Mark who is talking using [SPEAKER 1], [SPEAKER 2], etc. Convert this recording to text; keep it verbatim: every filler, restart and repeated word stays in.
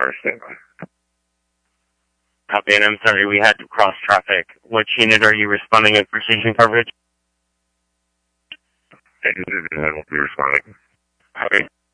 [SPEAKER 1] car standby.
[SPEAKER 2] Copy, and I'm sorry, we had to cross traffic. Which unit are you responding with precision coverage?
[SPEAKER 1] And I will be responding.
[SPEAKER 2] Copy.